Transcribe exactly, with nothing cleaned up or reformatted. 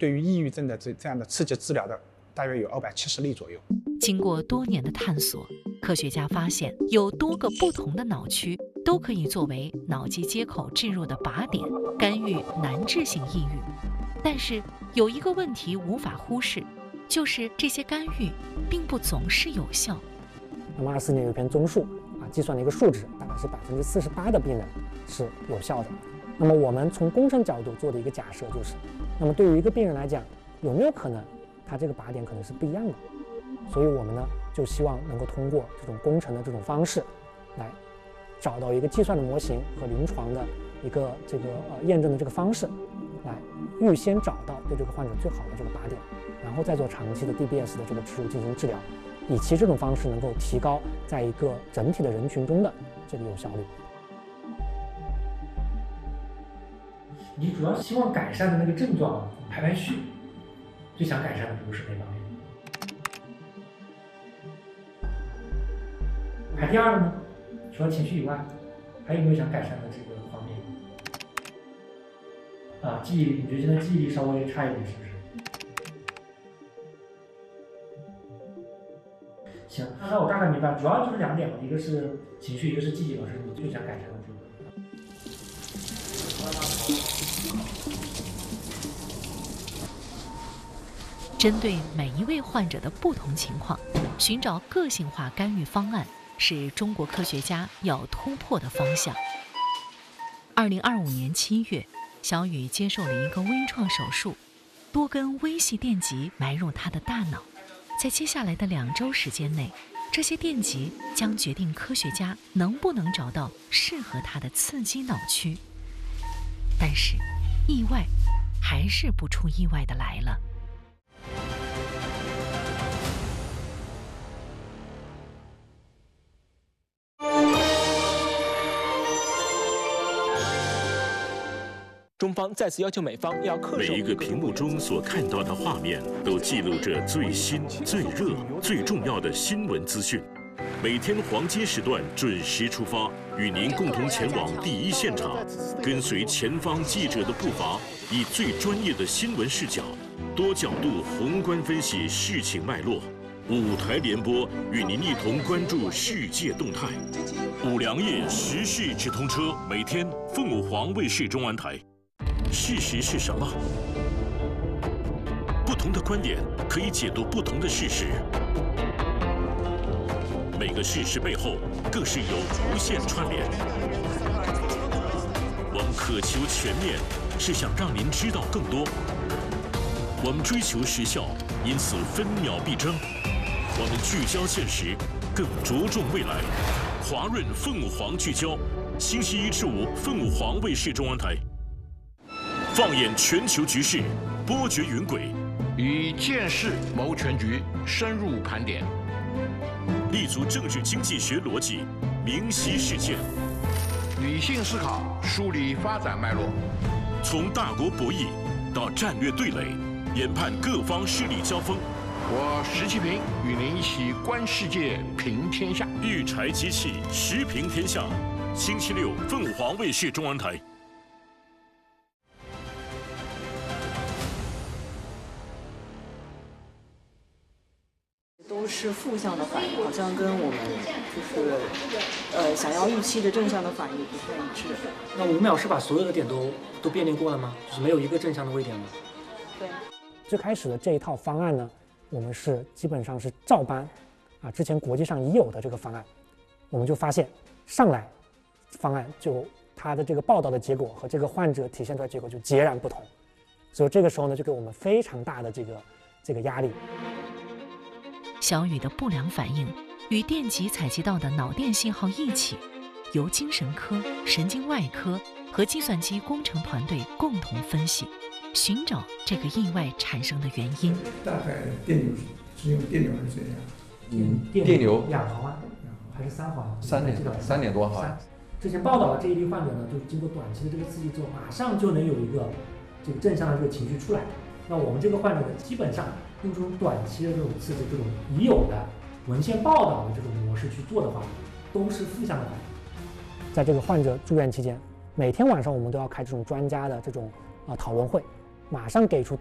对于抑郁症的这这样的刺激治疗的大约有二百七十例左右。 经过多年的探索，科学家发现有多个不同的脑区都可以作为脑际接口置入的靶点，干预难治性抑郁。但是有一个问题无法忽视，就是这些干预并不总是有效。 那么二四年有一篇综述啊，计算了一个数值，大概是百分之四十八的病人是有效的。那么我们从工程角度做的一个假设就是，那么对于一个病人来讲，有没有可能他这个靶点可能是不一样的？所以我们呢就希望能够通过这种工程的这种方式，来找到一个计算的模型和临床的一个这个呃验证的这个方式，来预先找到对这个患者最好的这个靶点，然后再做长期的 D B S 的这个植入进行治疗，以其这种方式能够提高在一个整体的人群中的这个有效率。 你主要希望改善的那个症状排排序，最想改善的不是哪方面？排第二呢？除了情绪以外，还有没有想改善的这个方面？啊，记忆力，你觉得现在记忆力稍微差一点，是不是？行，那我大概明白，主要就是两点嘛，一个是情绪，一个是记忆，老师你最想改善的这个。 针对每一位患者的不同情况，寻找个性化干预方案是中国科学家要突破的方向。二零二五年七月，小雨接受了一个微创手术，多根微细电极埋入他的大脑。在接下来的两周时间内，这些电极将决定科学家能不能找到适合他的刺激脑区。但是，意外还是不出意外的来了。 中方再次要求美方要恪守。 每一个屏幕中所看到的画面，都记录着最新、最热、最重要的新闻资讯。每天黄金时段准时出发，与您共同前往第一现场，跟随前方记者的步伐，以最专业的新闻视角，多角度宏观分析事情脉络。五台联播与您一同关注世界动态。五粮液时事直通车，每天凤舞凰卫视中文台。事实是什么？不同的观点可以解读不同的事实，每个事实背后更是有无限串联。我们渴求全面，是想让您知道更多。我们追求时效，因此分秒必争。我们聚焦现实，更着重未来。华润凤舞凰聚焦，星期一至五凤舞凰卫视中文台。放眼全球局势，波谲云轨， 以见识谋全局，深入盘点， 立足政治经济学逻辑，明晰事件， 理性思考，梳理发展脉络， 从大国博弈到战略对垒，研判各方势力交锋。 我石其平与您一起观世界，评天下。 育才机器，时评天下。星期六，凤舞凰卫视中文台。 都是负向的反应，好像跟我们就是呃想要预期的正向的反应不太一致。 那五秒是把所有的点都都变练过了吗？就是没有一个正向的位点吗？ 对。 最开始的这一套方案呢，我们是基本上是照搬啊之前国际上已有的这个方案，我们就发现上来方案就它的这个报道的结果和这个患者体现出来的结果就截然不同，所以这个时候呢就给我们非常大的这个这个压力。 小雨的不良反应与电极采集到的脑电信号一起，由精神科、神经外科和计算机工程团队共同分析，寻找这个意外产生的原因。 大概电流是用电流还是怎样？ 嗯，电流两毫安还是三毫安？ 三点三点多毫安。 之前报道的这一例患者呢，就经过短期的这个刺激之后，马上就能有一个这个正向的这个情绪出来。那我们这个患者呢，基本上用这种短期的这种刺激，这种已有的文献报道的这种模式去做的话，都是负向的反应。 在这个患者住院期间，每天晚上我们都要开这种专家的这种啊、呃、讨论会，马上给出